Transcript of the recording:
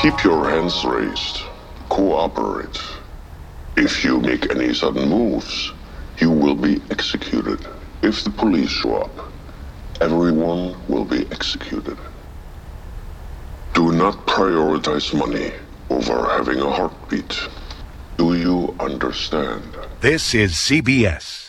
Keep your hands raised. Cooperate. If you make any sudden moves, you will be executed. If the police show up, everyone will be executed. Do not prioritize money over having a heartbeat. Do you understand? This is CBS.